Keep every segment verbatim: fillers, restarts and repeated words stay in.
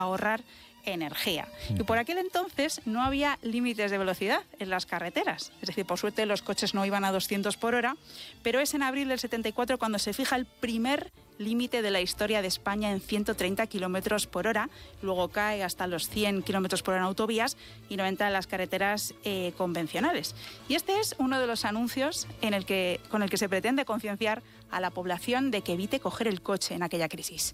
ahorrar energía. Y por aquel entonces no había límites de velocidad en las carreteras. Es decir, por suerte los coches no iban a doscientos por hora, pero es en abril del setenta y cuatro cuando se fija el primer límite de la historia de España en ciento treinta kilómetros por hora. Luego cae hasta los cien kilómetros por hora en autovías y noventa en las carreteras eh, convencionales. Y este es uno de los anuncios en el que, con el que se pretende concienciar a la población de que evite coger el coche en aquella crisis.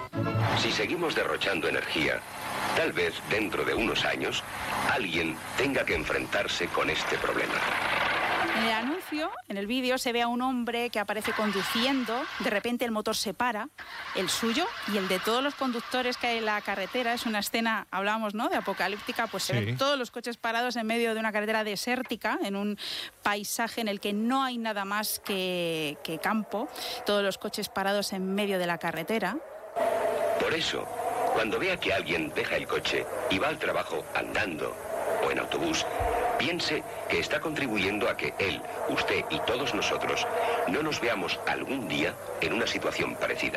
Si seguimos derrochando energía, tal vez dentro de unos años alguien tenga que enfrentarse con este problema. En el anuncio, en el vídeo, se ve a un hombre que aparece conduciendo, de repente el motor se para, el suyo y el de todos los conductores que hay en la carretera. Es una escena, hablábamos, ¿no?, de apocalíptica, pues se sí. ven todos los coches parados en medio de una carretera desértica, en un paisaje en el que no hay nada más que, que campo, todos los coches parados en medio de la carretera. Por eso, cuando vea que alguien deja el coche y va al trabajo andando o en autobús, piense que está contribuyendo a que él, usted y todos nosotros no nos veamos algún día en una situación parecida.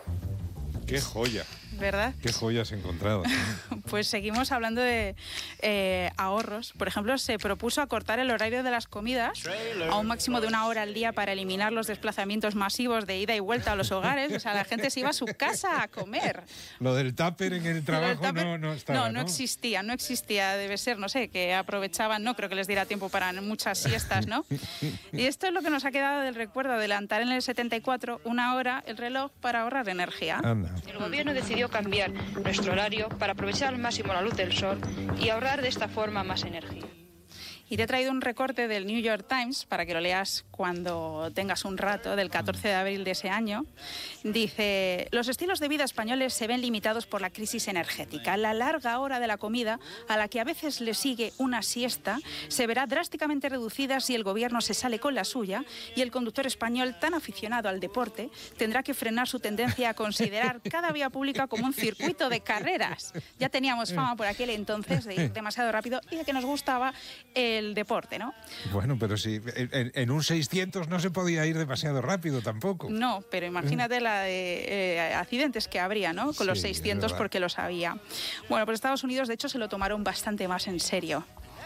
¡Qué joya! ¿Verdad? ¡Qué joyas encontrado! Pues seguimos hablando de eh, ahorros. Por ejemplo, se propuso acortar el horario de las comidas a un máximo de una hora al día para eliminar los desplazamientos masivos de ida y vuelta a los hogares. O sea, la gente se iba a su casa a comer. Lo del tupper en el trabajo tupper, no, no estaba, no, ¿no? no existía, no existía. Debe ser, no sé, que aprovechaban, no creo que les diera tiempo para muchas siestas, ¿no? Y esto es lo que nos ha quedado del recuerdo, adelantar en el setenta y cuatro una hora el reloj para ahorrar energía. Anda. El gobierno decidió cambiar nuestro horario para aprovechar al máximo la luz del sol y ahorrar de esta forma más energía. Y te he traído un recorte del New York Times para que lo leas cuando tengas un rato, del catorce de abril de ese año. Dice: los estilos de vida españoles se ven limitados por la crisis energética. La larga hora de la comida, a la que a veces le sigue una siesta, se verá drásticamente reducida si el gobierno se sale con la suya, y el conductor español, tan aficionado al deporte, tendrá que frenar su tendencia a considerar cada vía pública como un circuito de carreras. Ya teníamos fama por aquel entonces de ir demasiado rápido y de que nos gustaba el el deporte, ¿no? Bueno, pero si en, en un seiscientos no se podía ir demasiado rápido tampoco. No, pero imagínate la de eh, accidentes que habría, ¿no? Con sí, los seiscientos, porque los había. Bueno, pues Estados Unidos, de hecho, se lo tomaron bastante más en serio.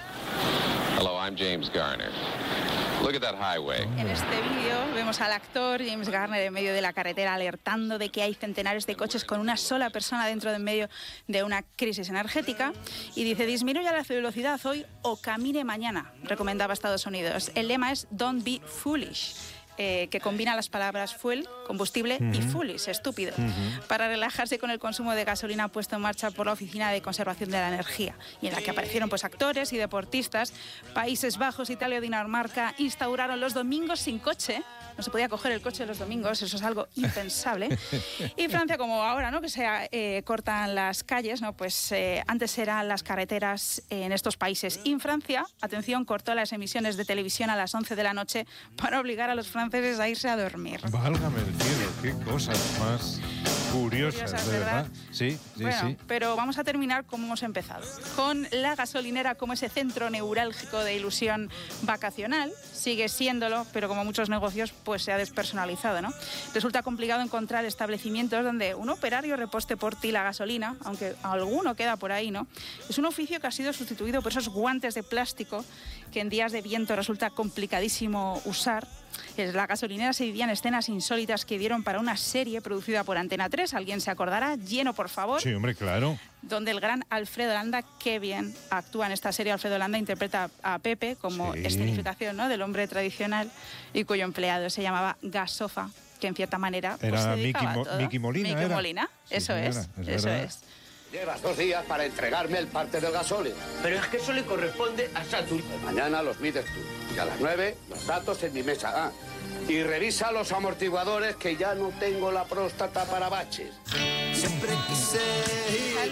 Hello, I'm James Garner. Look at that highway. En este vídeo vemos al actor James Garner en medio de la carretera alertando de que hay centenares de coches con una sola persona dentro de en medio de una crisis energética, y dice: disminuya la velocidad hoy o camine mañana, recomendaba Estados Unidos. El lema es Don't be foolish. Eh, que combina las palabras fuel, combustible, uh-huh. y foolish, estúpido, uh-huh. para relajarse con el consumo de gasolina puesto en marcha por la Oficina de Conservación de la Energía, y en la que aparecieron pues actores y deportistas. Países Bajos, Italia o Dinamarca instauraron los domingos sin coche. No se podía coger el coche los domingos, eso es algo impensable. Y Francia, como ahora, ¿no?, que se eh, cortan las calles, ¿no?, pues eh, antes eran las carreteras en estos países. Y en Francia, atención, cortó las emisiones de televisión a las once de la noche para obligar a los franceses a irse a dormir. Válgame el cielo, qué cosas más curiosas, curiosas, de ¿verdad? verdad. Sí, sí, bueno, sí. Pero vamos a terminar como hemos empezado, con la gasolinera como ese centro neurálgico de ilusión vacacional. Sigue siéndolo, pero como muchos negocios, pues se ha despersonalizado, ¿no? Resulta complicado encontrar establecimientos donde un operario reposte por ti la gasolina, aunque alguno queda por ahí, ¿no? Es un oficio que ha sido sustituido por esos guantes de plástico que en días de viento resulta complicadísimo usar. En la gasolinera se vivían escenas insólitas que dieron para una serie producida por Antena tres. ¿Alguien se acordará? Lleno, por favor. Sí, hombre, claro. Donde el gran Alfredo Landa, qué bien actúa en esta serie. Alfredo Landa interpreta a Pepe como sí. escenificación, ¿no?, del hombre tradicional, y cuyo empleado se llamaba Gasofa, que en cierta manera pues, era se dedicaba Miki, a todo. Miki Molina. Miki era. Molina, sí, eso señora, es, es eso verdad. es. Llevas dos días para entregarme el parte del gasóleo. Pero es que eso le corresponde a Saturn. Pues mañana los mides tú. Y a las nueve, los datos en mi mesa. Ah, y revisa los amortiguadores, que ya no tengo la próstata para baches. ¿Sabes lo bueno?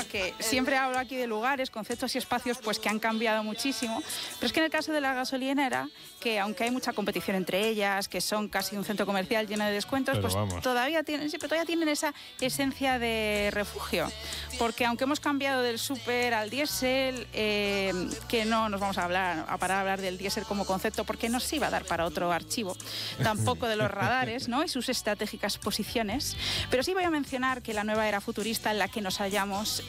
que siempre hablo aquí de lugares, conceptos y espacios pues que han cambiado muchísimo, pero es que en el caso de la gasolinera, que aunque hay mucha competición entre ellas, que son casi un centro comercial lleno de descuentos, Pero pues vamos. todavía tienen, sí, pero todavía tienen esa esencia de refugio, porque aunque hemos cambiado del súper al diésel, eh, que no nos vamos a hablar a parar a hablar del diésel como concepto, porque nos iba a dar para otro archivo, tampoco de los radares, ¿no? Y sus estratégicas posiciones, pero sí voy a mencionar que la nueva era futurista en la que nos hallamos